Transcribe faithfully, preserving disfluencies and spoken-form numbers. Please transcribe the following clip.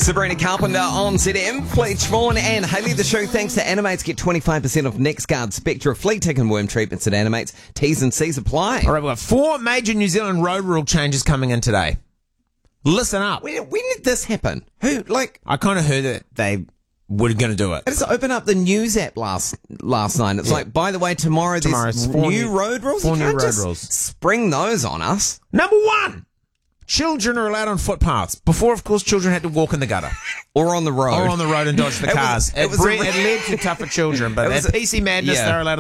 Sabrina Carpenter on Z M, Fleet Vaughan and Hayley. The show thanks to Animates. Get twenty-five percent off NextGuard Spectra flea tick and worm treatments at Animates. T's and C's apply. All right, we've got four major New Zealand road rule changes coming in today. Listen up. When, when did this happen? Who, like... I kind of heard that they were going to do it. I just opened up the news app last last night. It's yeah. like, by the way, tomorrow there's new, new road rules. Four you new can't road just rules. spring those on us. Number one. Children are allowed on footpaths. Before, of course, children had to walk in the gutter. Or on the road. Or on the road and dodge the it cars. Was, it, it, was bre- re- it led to tougher children, but at P C madness, yeah. they're allowed